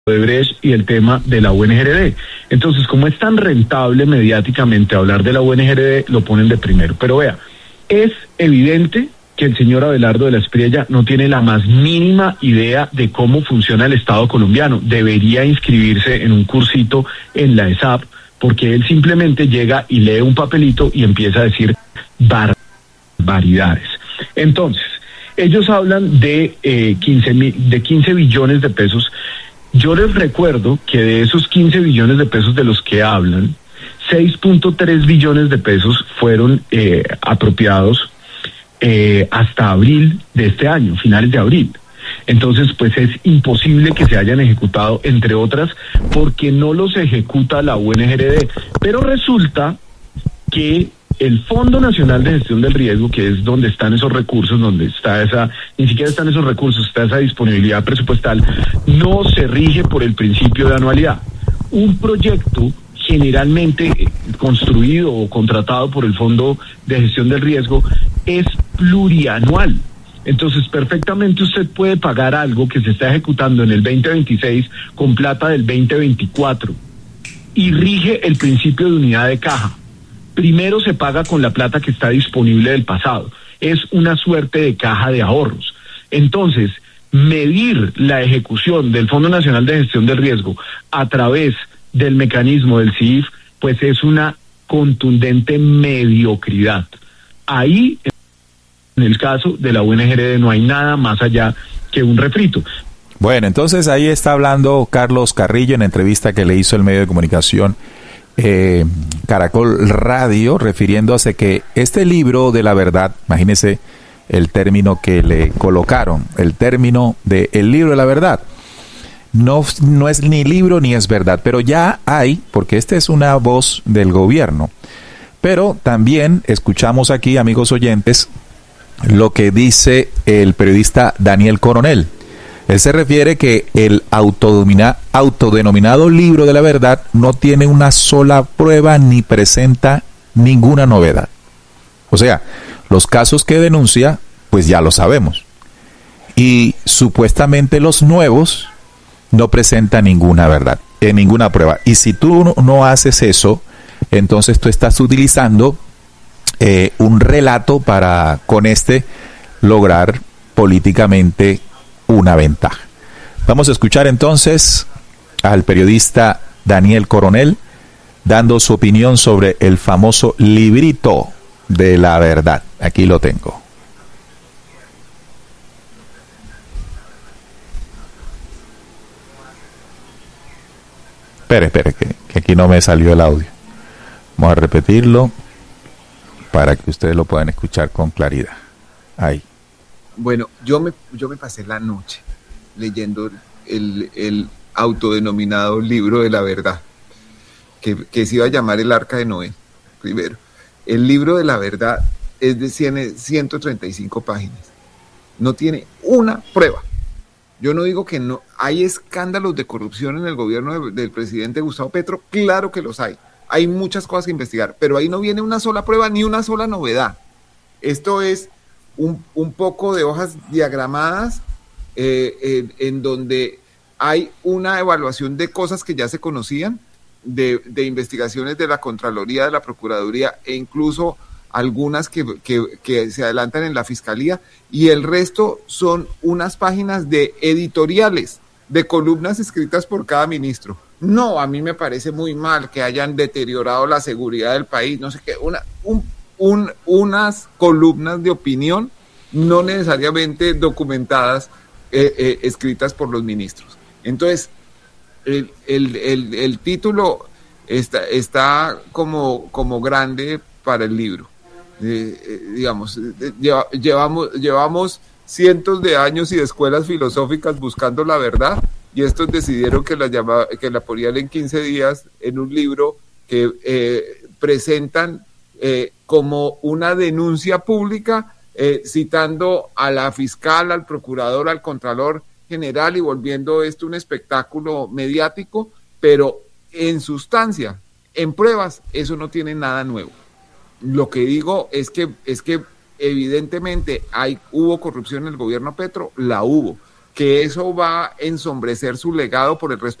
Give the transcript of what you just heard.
Odebrecht y el tema de la UNGRD. Entonces, como es tan rentable mediáticamente hablar de la UNGRD, lo ponen de primero. Pero vea, es evidente que el señor Abelardo de la Espriella no tiene la más mínima idea de cómo funciona el Estado colombiano. Debería inscribirse en un cursito en la ESAP, porque él simplemente llega y lee un papelito y empieza a decir barbaridades. Entonces, ellos hablan de 15 billones de pesos. Yo les recuerdo que de esos 15 billones de pesos de los que hablan, 6.3 billones de pesos fueron apropiados hasta abril de este año, finales de abril. Entonces, pues es imposible que se hayan ejecutado, entre otras, porque no los ejecuta la UNGRD. Pero resulta que el Fondo Nacional de Gestión del Riesgo, que es donde están esos recursos, donde está ni siquiera están esos recursos, está esa disponibilidad presupuestal, no se rige por el principio de anualidad. Un proyecto generalmente construido o contratado por el Fondo de Gestión del Riesgo es plurianual. Entonces, perfectamente usted puede pagar algo que se está ejecutando en el 2026 con plata del 2024 y rige el principio de unidad de caja. Primero se paga con la plata que está disponible del pasado. Es una suerte de caja de ahorros. Entonces, medir la ejecución del Fondo Nacional de Gestión del Riesgo a través del mecanismo del CIF, pues es una contundente mediocridad. Ahí, en el caso de la UNGRD, no hay nada más allá que un refrito. Bueno, entonces ahí está hablando Carlos Carrillo en entrevista que le hizo el medio de comunicación Caracol Radio, refiriéndose que este libro de la verdad, imagínese el término que le colocaron, el término de el libro de la verdad, no es ni libro ni es verdad, pero ya hay, porque esta es una voz del gobierno, pero también escuchamos aquí, amigos oyentes, lo que dice el periodista Daniel Coronel. Él se refiere que el autodenominado libro de la verdad no tiene una sola prueba ni presenta ninguna novedad. O sea, los casos que denuncia, pues ya lo sabemos. Y supuestamente los nuevos no presentan ninguna verdad, ninguna prueba. Y si tú no haces eso, entonces tú estás utilizando un relato para con lograr políticamente una ventaja. Vamos a escuchar entonces al periodista Daniel Coronel dando su opinión sobre el famoso librito de la verdad. Aquí lo tengo. Espere, que aquí no me salió el audio. Vamos a repetirlo para que ustedes lo puedan escuchar con claridad. Ahí. Bueno, yo me pasé la noche leyendo el autodenominado libro de la verdad, que se iba a llamar el Arca de Noé, primero. El libro de la verdad tiene 135 páginas. No tiene una prueba. Yo no digo que no. Hay escándalos de corrupción en el gobierno del presidente Gustavo Petro, claro que los hay. Hay muchas cosas que investigar, pero ahí no viene una sola prueba ni una sola novedad. Esto es un poco de hojas diagramadas en donde hay una evaluación de cosas que ya se conocían, de investigaciones de la Contraloría, de la Procuraduría e incluso algunas que se adelantan en la Fiscalía, y el resto son unas páginas de editoriales, de columnas escritas por cada ministro. No, a mí me parece muy mal que hayan deteriorado la seguridad del país, no sé qué, unas columnas de opinión no necesariamente documentadas, escritas por los ministros. Entonces, el título está como grande para el libro. Digamos, llevamos cientos de años y de escuelas filosóficas buscando la verdad, y estos decidieron que la ponían en 15 días en un libro que presentan como una denuncia pública, citando a la fiscal, al procurador, al contralor general, y volviendo esto un espectáculo mediático, pero en sustancia, en pruebas, eso no tiene nada nuevo. Lo que digo es que evidentemente hubo corrupción en el gobierno Petro, la hubo. que eso va a ensombrecer su legado por el resto